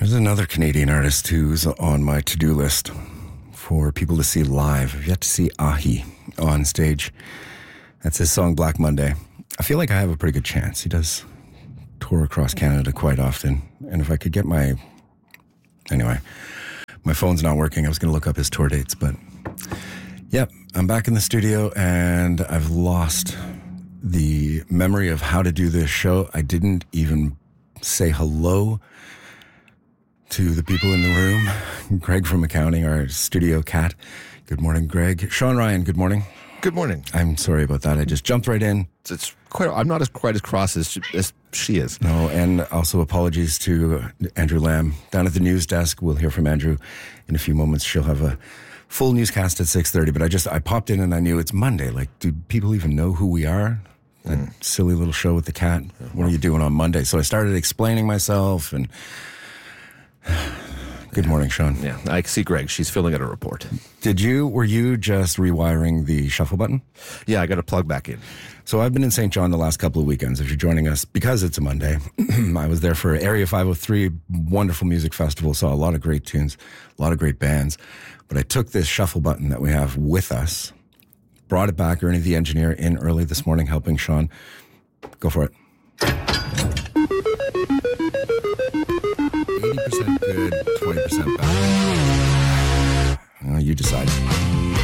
There's another Canadian artist who's on my to-do list for people to see live. I've yet to see Ahi on stage. That's his song Black Monday. I feel like I have a pretty good chance. He does tour across Canada quite often. And if I could get my... Anyway, my phone's not working. I was going to look up his tour dates, but... Yep, I'm back in the studio and I've lost the memory of how to do this show. I didn't even say hello to the people in the room. Greg from accounting, our studio cat. Good morning, Greg. Sean Ryan, good morning. Good morning. I'm sorry about that. I just jumped right in. It's quite. I'm not quite as cross as she is. No, and also apologies to Andrew Lamb down at the news desk. We'll hear from Andrew in a few moments. She'll have a full newscast at 6:30. But I popped in and I knew it's Monday. Like, do people even know who we are? That silly little show with the cat. What are you doing on Monday? So I started explaining myself and... Good morning, Sean. Yeah, I see Greg. She's filling out a report. Were you just rewiring the shuffle button? Yeah, I got to plug back in. So I've been in St. John the last couple of weekends. If you're joining us, because it's a Monday, I was there for Area 503, wonderful music festival, saw a lot of great tunes, a lot of great bands. But I took this shuffle button that we have with us, brought it back, Ernie the engineer in early this morning helping Sean. Go for it. 80% good, 20% bad. You decide.